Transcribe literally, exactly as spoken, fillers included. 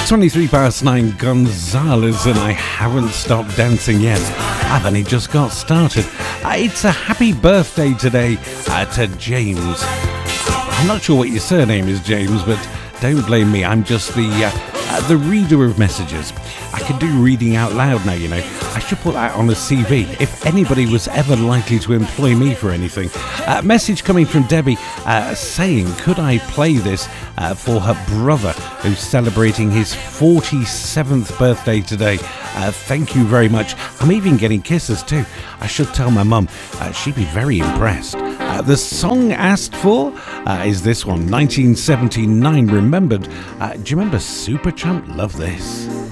twenty-three past nine, Gonzalez, and I haven't stopped dancing yet. I've only just got started. Uh, it's a happy birthday today uh, to James. I'm not sure what your surname is, James, but don't blame me. I'm just the uh, uh, the reader of messages. I can do reading out loud now, you know. I should put that on a C V if anybody was ever likely to employ me for anything. A uh, message coming from Debbie uh, saying, could I play this uh, for her brother who's celebrating his forty-seventh birthday today? Uh, thank you very much. I'm even getting kisses too. I should tell my mum. Uh, she'd be very impressed. Uh, the song asked for uh, is this one, nineteen seventy-nine, Remembered. Uh, do you remember Supertramp? Love this.